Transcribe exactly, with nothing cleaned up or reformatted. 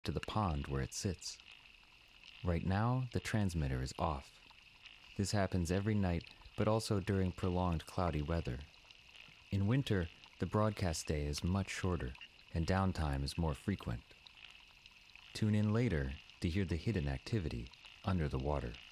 to the pond where it sits. Right now, the transmitter is off. This happens every night, but also during prolonged cloudy weather. In winter, the broadcast day is much shorter, and downtime is more frequent. Tune in later to hear the hidden activity under the water.